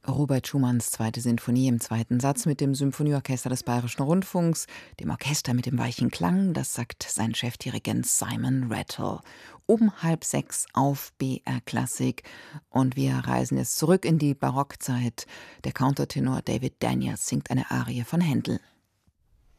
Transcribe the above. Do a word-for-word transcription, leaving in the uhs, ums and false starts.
Robert Schumanns zweite Sinfonie im zweiten Satz mit dem Symphonieorchester des Bayerischen Rundfunks, dem Orchester mit dem weichen Klang, das sagt sein Chefdirigent Simon Rattle. Um halb sechs auf B R Klassik und wir reisen jetzt zurück in die Barockzeit. Der Countertenor David Daniels singt eine Arie von Händel.